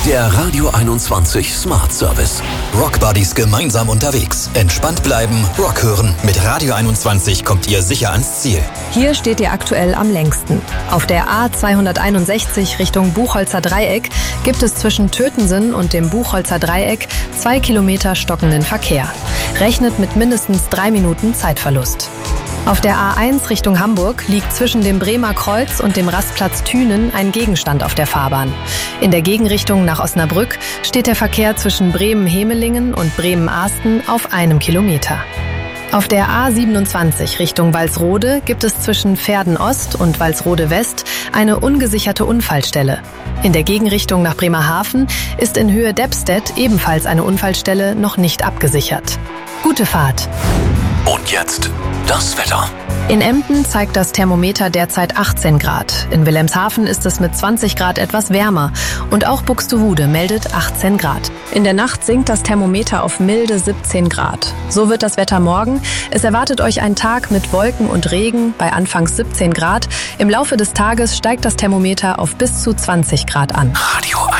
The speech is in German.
Der Radio 21 Smart Service. Rockbuddies gemeinsam unterwegs. Entspannt bleiben, Rock hören. Mit Radio 21 kommt ihr sicher ans Ziel. Hier steht ihr aktuell am längsten. Auf der A261 Richtung Buchholzer Dreieck gibt es zwischen Tötensen und dem Buchholzer Dreieck 2 Kilometer stockenden Verkehr. Rechnet mit mindestens 3 Minuten Zeitverlust. Auf der A1 Richtung Hamburg liegt zwischen dem Bremer Kreuz und dem Rastplatz Thünen ein Gegenstand auf der Fahrbahn. In der Gegenrichtung nach Osnabrück steht der Verkehr zwischen Bremen-Hemelingen und Bremen-Ahsten auf 1 Kilometer. Auf der A27 Richtung Walsrode gibt es zwischen Verden Ost und Walsrode West eine ungesicherte Unfallstelle. In der Gegenrichtung nach Bremerhaven ist in Höhe Deppstedt ebenfalls eine Unfallstelle noch nicht abgesichert. Gute Fahrt! Und jetzt das Wetter. In Emden zeigt das Thermometer derzeit 18 Grad. In Wilhelmshaven ist es mit 20 Grad etwas wärmer. Und auch Buxtehude meldet 18 Grad. In der Nacht sinkt das Thermometer auf milde 17 Grad. So wird das Wetter morgen. Es erwartet euch ein Tag mit Wolken und Regen bei anfangs 17 Grad. Im Laufe des Tages steigt das Thermometer auf bis zu 20 Grad an. Radio